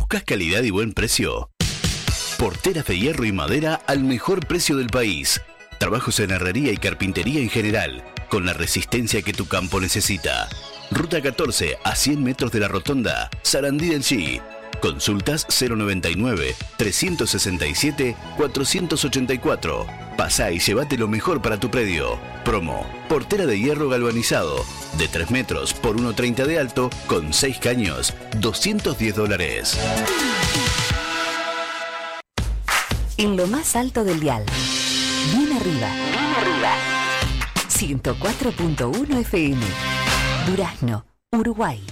¿Buscas calidad y buen precio? Porteras de hierro y madera al mejor precio del país. Trabajos en herrería y carpintería en general, con la resistencia que tu campo necesita. Ruta 14 a 100 metros de la rotonda, Sarandí del Chi. Consultas 099-367-484. Pasá y llévate lo mejor para tu predio. Promo: portera de hierro galvanizado, de 3 metros por 1,30 de alto, con 6 caños, $210. En lo más alto del dial. Bien arriba. 104.1 FM. Durazno, Uruguay.